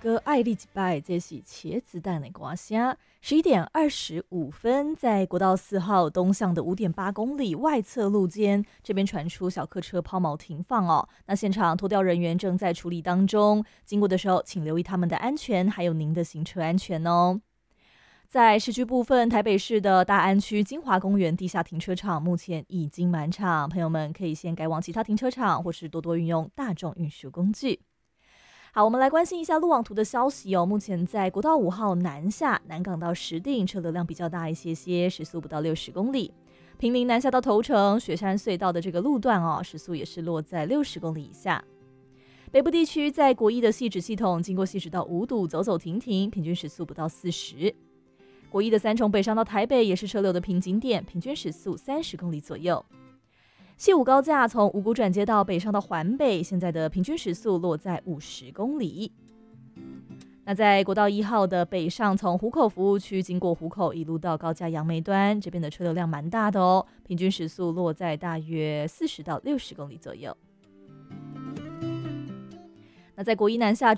歌爱你一摆，这是茄子蛋的歌声。11:25，在国道4号东向的5.8公里外侧路间，这边传出小客车抛锚停放哦。那现场拖吊人员正在处理当中，经过的时候请留意他们的安全，还有您的行车安全哦。在市区部分，台北市的大安区金华公园地下停车场目前已经满场，朋友们可以先改往其他停车场，或是多多运用大众运输工具。好，我们来关心一下路网图的消息哦。目前在国道5号南下南港到石碇，车流量比较大一些，时速不到60公里。坪林南下到头城雪山隧道的这个路段哦，时速也是落在60公里以下。北部地区在国一的汐止系统，经过汐止到五堵走走停停，平均时速不到40。国一的三重北上到台北也是车流的瓶颈点，平均时速30公里左右。西武高架从五股转接到北上到环北，现在的平均时速落在50公里。那在国道1号的北上，从湖口服务区经过湖口一路到高架杨梅端，这边的车流量蛮大的哦，平均时速落在大约40到60公里左右。那在国一南下